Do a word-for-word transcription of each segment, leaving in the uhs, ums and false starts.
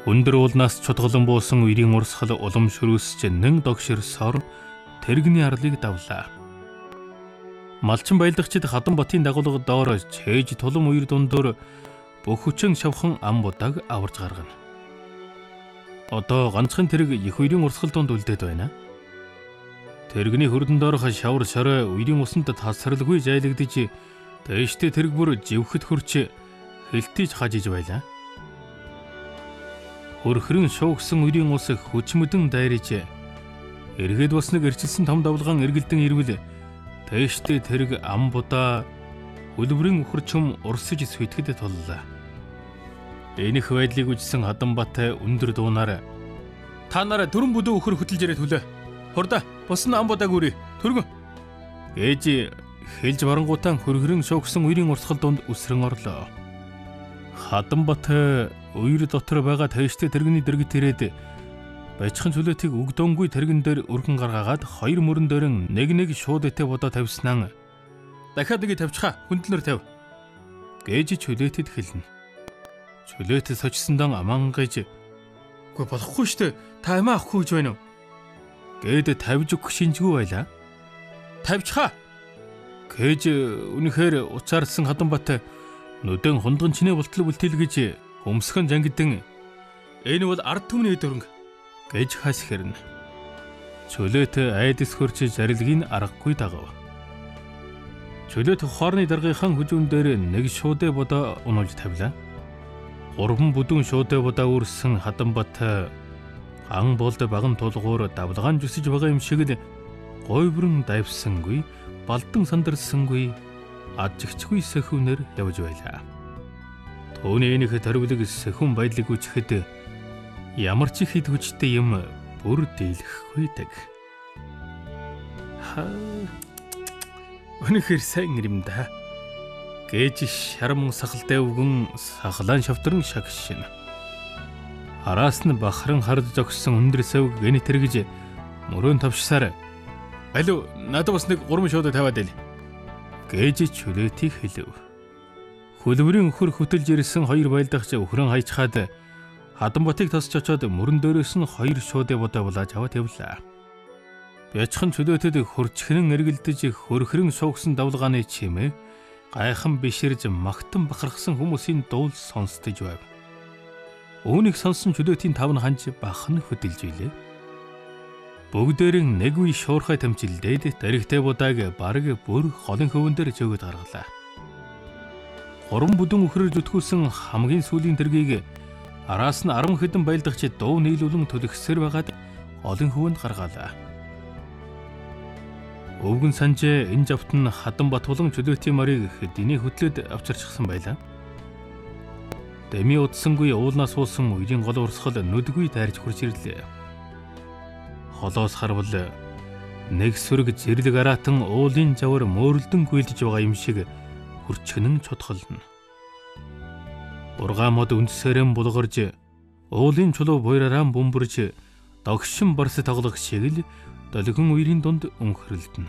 Өндөр уулнаас чудгалан буусан үерийн урсгал улам шөрөөсч нэн догширсоор тэрэгний арлыг давлаа. Малчин баялдагчид Хадан Батын дагуулга доор чээж тулам үер дундуур бүх хүчин шавхан ам будааг аварж гаргана. Одоо ганцхан тэрэг их үерийн урсгал донд үлдээд байна. Тэрэгний хөрдөн доорх шавар шорой үерийн усанд тасралгүй жайлагдж дээштэй тэрэг бүр живхэд хөрч хэлтийж хажиж байлаа. Хөрхрэн шуугсан үерийн ус хүчмэдэн дайрж эргээд бас нэг эрчилсэн том давлгаан эргэлдэн ирвэл дээштэй тэрэг ам будаа хөлбөрийн өхөрчм урсж сүйтгэд толлоо. Энэх байдлыг үзсэн Хадан Бат өндөр дуунаар та нараа дөрөн бүдүү өхөр хөтөлж ирээд хүлээ. Хурда бус нь ам будааг үрээ. Төргөн. Ээж хэлж барангуутан хөрхрэн шуугсан үерийн урсгал донд үсрэн орлоо. Хадан Бат үер дотор байгаа дээштэй тэрэгний дэргэд ирээд Баячхан чөлөөтийг өгдөнгүй тэрэгэн дээр өргөн гаргаагаад хоёр мөрөн дээр нэг нэг шууд этэ бодоо тавьснаа. Дахиад нэг тавьчихаа хөндлөнөр тавь. Гэж чөлөөтэд хэлнэ. Чөлөөт сочсондоо аман гэж "Үгүй болохгүй штэ. Та амиа авахгүй гэж байна уу?" Гээд тавьж өгөх шинжгүй байлаа. "Тавьчихаа." Гэж үнэхээр уцаарсан Хадан Бат нүдэн хундган чинээ бултал бүлтэл гэж өмсгөн жангидэн "Энэ бол ард түмний дөрөнг" гэж хас хэрнэ. Чөлөөт айдас хөрч зарилгийг аргагүй дагав. Чөлөөт хоорны даргынхан хүжүүн дээр нэг шуудэ бодоо унуулж тавилаа. Гурван бүдүүн шуудэ бодоо үрсэн Хадан Бат ан болд баган тулгуур давлгаан зүсэж байгаа юм шиг л гойврон давсангүй, балдан сандарсангүй, ажигчгүй сэхүүнээр явж байлаа. Төвний энэх төрөвлөг сэхүүн байдлыг үчихэд ямар ч хэд хүчтэй юм бүр дийлэхгүй дэг. Ха. Өнөхөр сайн юм да. Гэж шарам сахалтай өвгөн сахлаан шавтран шагшин. Араас нь бахаран хард зогссон өндөр савг гэнэ тэргэж мөрөөн тавшсаар "Алуу, надад бас нэг гурван шуудаа тавиад ийл." Гэж чөлөөтийг хэлв. Хөлбөрийн өхөр хөтөлж ирсэн хоёр байлдагч өхрөн хайчхаад Хадан Батыг тосч очоод мөрөн дээрээс нь хоёр шуудэ бодоо булааж аваад явлаа. Бячхан чөлөөтэд хөрчхрэн эргэлдэж хөрхрэн шуугсан давлгааны чимээ гайхан биширж магтан бахархсан хүмүүсийн дуул сонсдож байв. Үүнийг сонсон чөлөөтийн тав нь ханж бахан хөдөлж илээ. Бүгдээрэн нэг үе шуурхай тамчилдээд дэрэгтэй будааг бараг бүр голын хөвөн дээр зөөгд гаргалаа. Гурван бүдүүн өхрөөр зүтгүүлсэн хамгийн сүүлийн тэргийг араас нь арван хэдэн баялдагч дуу нийлүүлэн төлөхсөр байгаад голын хөвөнд гаргаалаа. Өвгөн санжээ энэ завт нь Хадан Бат болон чөлөөтийн марыг хэдийний хөтлөд авчирчихсан байлаа. Дэми удсангүй уулнаас уусан үерийн гол урсгал нүдгүй дайрж хурж ирлээ. Холоос харвал нэг сүрэг зэрлэг араатан уулын завар мөөрөлдөн гүйлж байгаа юм шиг хурчгнэн чодголно. Ургаан мод үндсээрэн булгарж уулын чулуу буйраараа бөмбөрж догшин барс тоглох шиг л долгин үерийн дунд өнхрөлдөнө.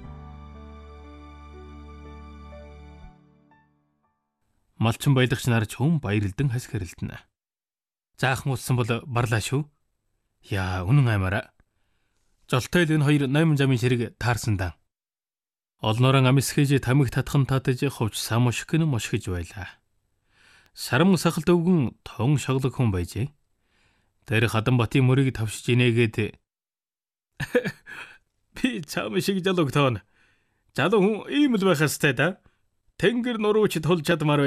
Малчин баялагч нар чөм баярлдан хас хэрэлдэнэ. Заахан утсан бол барлаа шүү. Яа, үнэн аймаараа. Жолтой л энэ хоёр найман замын ширэг таарсан даа. Олноорон амисхэж тамиг татхан татаж хувч самушгэн мошгиж байлаа. Сарам сахалт өвгөн тон шоглог хүн байжээ. Тэр Хадан Батын мөрийг тавшиж инээгээд "Би чам шиг жалуг тоон. Жалуу хүн ийм л байх хэвээр да. Тэнгэр нурууч тулж чадмаар